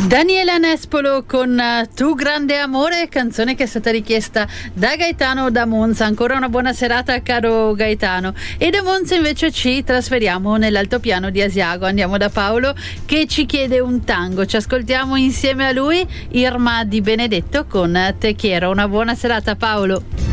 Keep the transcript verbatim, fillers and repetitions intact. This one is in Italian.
Daniela Nespolo con Tu grande amore, canzone che è stata richiesta da Gaetano da Monza. Ancora una buona serata, caro Gaetano. E da Monza invece ci trasferiamo nell'altopiano di Asiago, andiamo da Paolo che ci chiede un tango. Ci ascoltiamo insieme a lui Irma Di Benedetto con Te quiero. Una buona serata, Paolo.